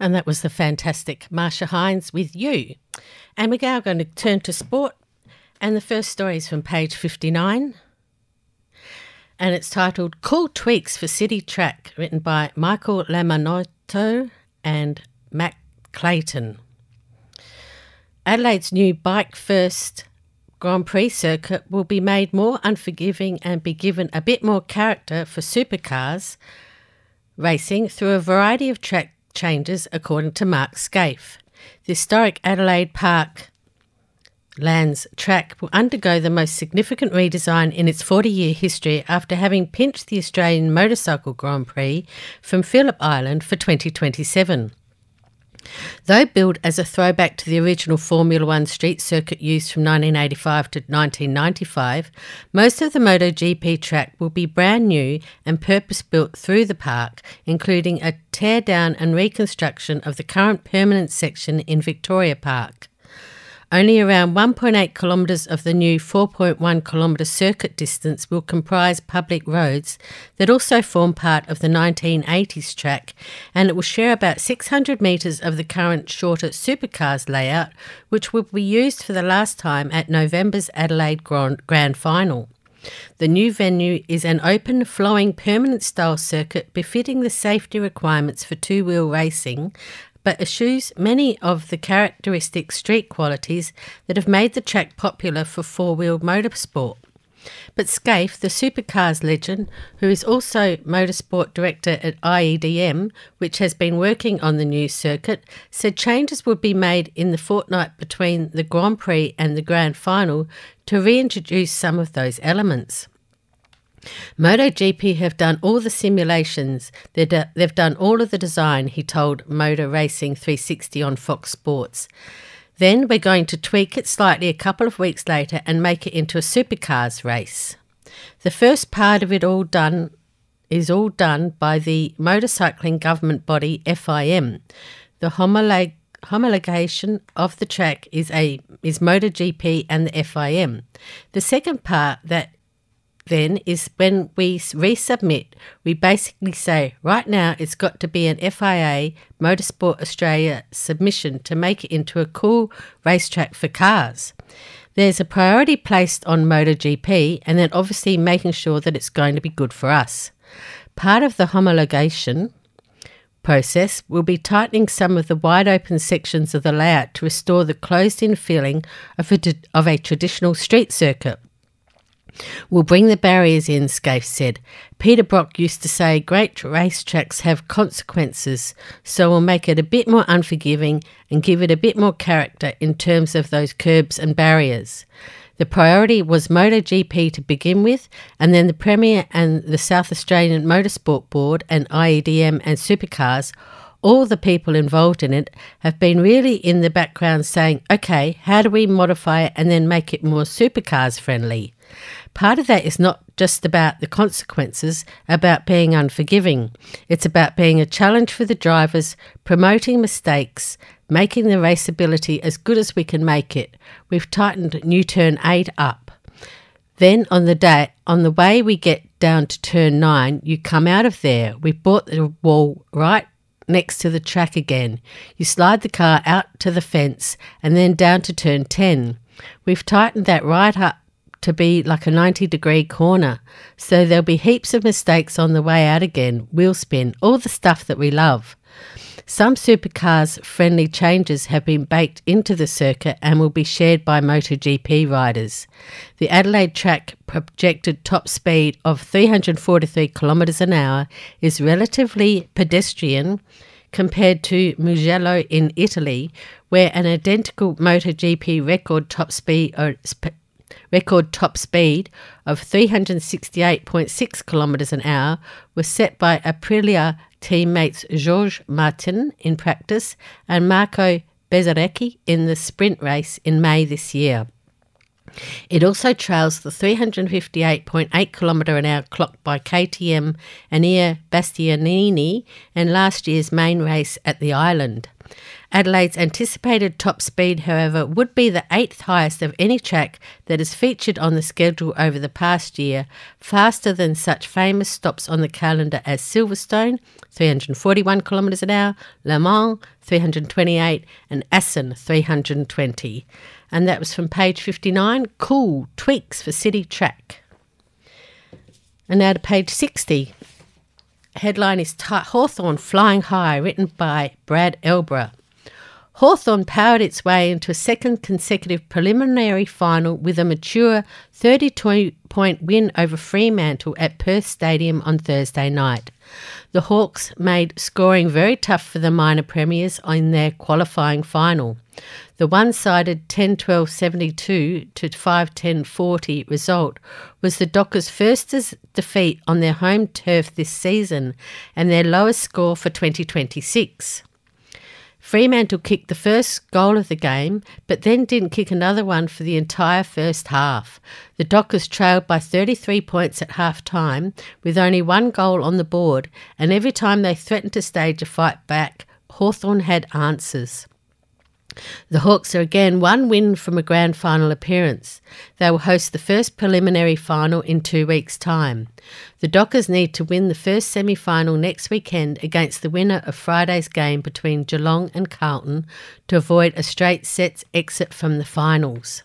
And that was the fantastic Marsha Hines with You. And we're now going to turn to sport. And the first story is from page 59. And it's titled Cool Tweaks for City Track, written by Michael Lamanotto and Matt Clayton. Adelaide's new Bike First Grand Prix circuit will be made more unforgiving and be given a bit more character for supercars racing through a variety of track changes, according to Mark Scaife. The historic Adelaide Park Lands track will undergo the most significant redesign in its 40-year history after having pinched the Australian Motorcycle Grand Prix from Phillip Island for 2027. Though built as a throwback to the original Formula One street circuit used from 1985 to 1995, most of the MotoGP track will be brand new and purpose-built through the park, including a tear-down and reconstruction of the current permanent section in Victoria Park. Only around 1.8 kilometres of the new 4.1 kilometre circuit distance will comprise public roads that also form part of the 1980s track, and it will share about 600 metres of the current shorter supercars layout, which will be used for the last time at November's Adelaide Grand Final. The new venue is an open, flowing, permanent-style circuit befitting the safety requirements for two-wheel racing, but eschews many of the characteristic street qualities that have made the track popular for four-wheel motorsport. But Scaife, the supercars legend, who is also motorsport director at IEDM, which has been working on the new circuit, said changes would be made in the fortnight between the Grand Prix and the Grand Final to reintroduce some of those elements. MotoGP have done all the simulations, they've done all of the design, he told Motor Racing 360 on Fox Sports. Then we're going to tweak it slightly a couple of weeks later and make it into a supercars race. The first part of it is all done by the motorcycling government body FIM. The homologation of the track is MotoGP and the FIM. The second part then is when we resubmit, we basically say, right now it's got to be an FIA Motorsport Australia submission to make it into a cool racetrack for cars. There's a priority placed on MotoGP and then obviously making sure that it's going to be good for us. Part of the homologation process will be tightening some of the wide open sections of the layout to restore the closed-in feeling of a traditional street circuit. We'll bring the barriers in, Scaife said. Peter Brock used to say great racetracks have consequences, so we'll make it a bit more unforgiving and give it a bit more character in terms of those curbs and barriers. The priority was MotoGP to begin with, and then the Premier and the South Australian Motorsport Board and IEDM and Supercars, all the people involved in it, have been really in the background saying, okay, how do we modify it and then make it more supercars friendly? Part of that is not just about the consequences, about being unforgiving. It's about being a challenge for the drivers, promoting mistakes, making the raceability as good as we can make it. We've tightened new turn 8 up. Then on the way we get down to turn 9, you come out of there. We've brought the wall right next to the track again. You slide the car out to the fence and then down to turn 10. We've tightened that right up to be like a 90-degree corner, so there'll be heaps of mistakes on the way out again, wheel spin, all the stuff that we love. Some supercars-friendly changes have been baked into the circuit and will be shared by MotoGP riders. The Adelaide track projected top speed of 343 kilometres an hour is relatively pedestrian compared to Mugello in Italy, where an identical MotoGP record top speed of 368.6 kilometres an hour was set by Aprilia teammates Georges Martin in practice and Marco Bezzecchi in the sprint race in May this year. It also trails the 358.8 kilometre an hour clocked by KTM Enea Bastianini in last year's main race at the island. Adelaide's anticipated top speed, however, would be the 8th highest of any track that has featured on the schedule over the past year, faster than such famous stops on the calendar as Silverstone, 341 kilometres an hour, Le Mans, 328, and Assen, 320. And that was from page 59, Cool Tweaks for City Track. And now to page 60. Headline is Hawthorn Flying High, written by Brad Elborough. Hawthorn powered its way into a second consecutive preliminary final with a mature 32-point win over Fremantle at Perth Stadium on Thursday night. The Hawks made scoring very tough for the minor premiers in their qualifying final. The one-sided 10-12-72 to 5-10-40 result was the Dockers' first defeat on their home turf this season and their lowest score for 2026. Fremantle kicked the first goal of the game, but then didn't kick another one for the entire first half. The Dockers trailed by 33 points at half-time, with only one goal on the board, and every time they threatened to stage a fight back, Hawthorn had answers. The Hawks are again one win from a grand final appearance. They will host the first preliminary final in 2 weeks' time. The Dockers need to win the first semi-final next weekend against the winner of Friday's game between Geelong and Carlton to avoid a straight sets exit from the finals.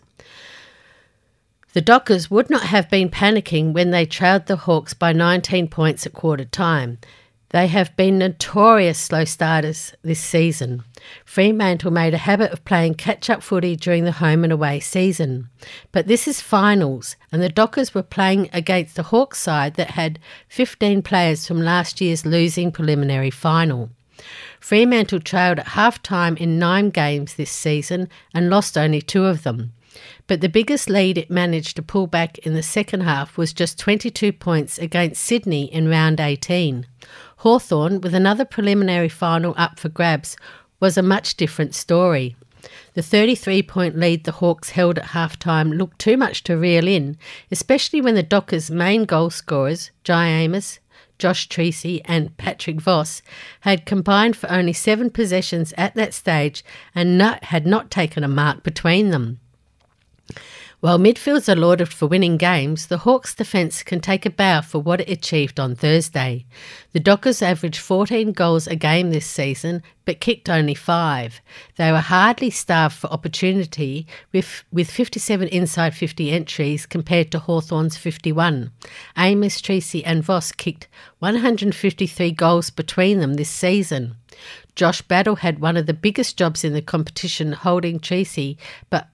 The Dockers would not have been panicking when they trailed the Hawks by 19 points at quarter time. They have been notorious slow starters this season. Fremantle made a habit of playing catch-up footy during the home and away season. But this is finals, and the Dockers were playing against the Hawks side that had 15 players from last year's losing preliminary final. Fremantle trailed at half-time in 9 games this season and lost only 2 of them. But the biggest lead it managed to pull back in the second half was just 22 points against Sydney in round 18. Hawthorn, with another preliminary final up for grabs, was a much different story. The 33-point lead the Hawks held at half-time looked too much to reel in, especially when the Dockers' main goal scorers, Jye Amiss, Josh Treacy and Patrick Voss, had combined for only 7 possessions at that stage and had not taken a mark between them. While midfields are lauded for winning games, the Hawks' defence can take a bow for what it achieved on Thursday. The Dockers averaged 14 goals a game this season, but kicked only 5. They were hardly starved for opportunity, with 57 inside 50 entries compared to Hawthorn's 51. Amiss, Treacy and Voss kicked 153 goals between them this season. Josh Battle had one of the biggest jobs in the competition holding Treacy, but